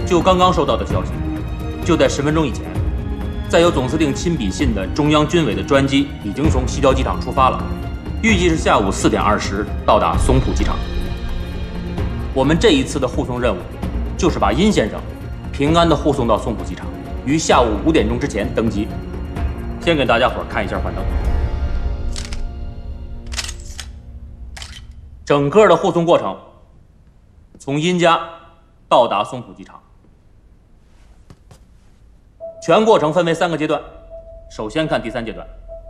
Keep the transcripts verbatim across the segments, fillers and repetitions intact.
就刚刚收到的消息，就在十分钟以前，载有总司令亲笔信的中央军委的专机已经从西郊机场出发了，预计是下午四点二十到达松浦机场。我们这一次的护送任务，就是把殷先生平安地护送到松浦机场，于下午五点钟之前登机。先给大家伙儿看一下幻灯，整个的护送过程，从殷家到达松浦机场。全过程分为三个阶段，首先看第三阶段。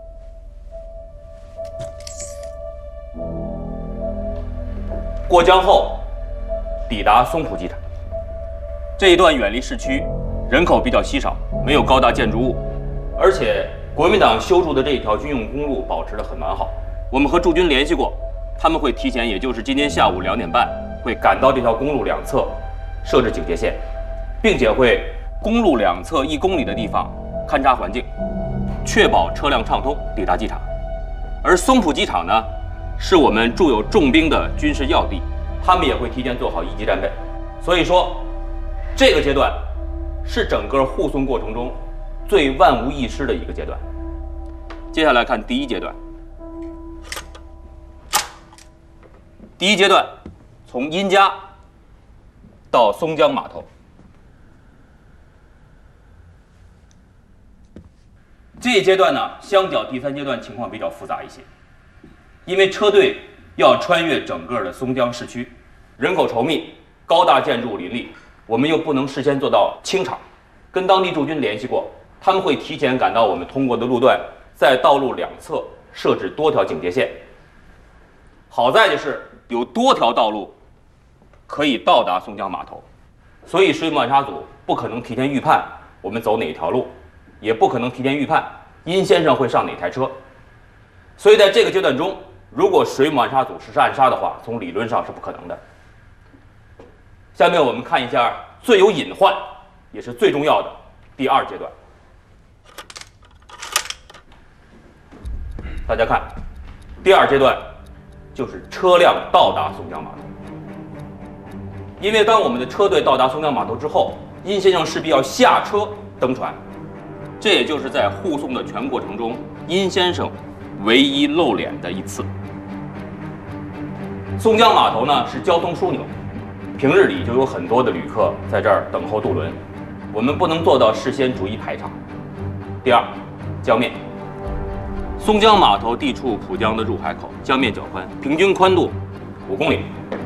过江后，抵达松浦机场。这一段远离市区，人口比较稀少，没有高大建筑物，而且国民党修筑的这一条军用公路保持得很完好。我们和驻军联系过，他们会提前，也就是今天下午两点半，会赶到这条公路两侧设置警戒线，并且会公路两侧一公里的地方勘察环境，确保车辆畅通抵达机场。而松浦机场呢，是我们驻有重兵的军事要地，他们也会提前做好一级战备。所以说，这个阶段是整个护送过程中最万无一失的一个阶段。接下来看第一阶段。第一阶段，从殷家到松江码头。这一阶段呢，相较第三阶段情况比较复杂一些，因为车队要穿越整个的松江市区，人口稠密，高大建筑物林立，我们又不能事先做到清场。跟当地驻军联系过，他们会提前赶到我们通过的路段，在道路两侧设置多条警戒线。好在就是有多条道路可以到达松江码头，所以水抹沙组不可能提前预判我们走哪一条路，也不可能提前预判殷先生会上哪台车。所以在这个阶段中，如果水抹沙组实施暗杀的话，从理论上是不可能的。下面我们看一下最有隐患也是最重要的第二阶段。大家看，第二阶段就是车辆到达松江码头。因为当我们的车队到达松江码头之后，殷先生势必要下车登船，这也就是在护送的全过程中，殷先生唯一露脸的一次。松江码头呢是交通枢纽，平日里就有很多的旅客在这儿等候渡轮，我们不能做到事先逐一排场。第二，江面。松江码头地处浦江的入海口，江面较宽，平均宽度五公里。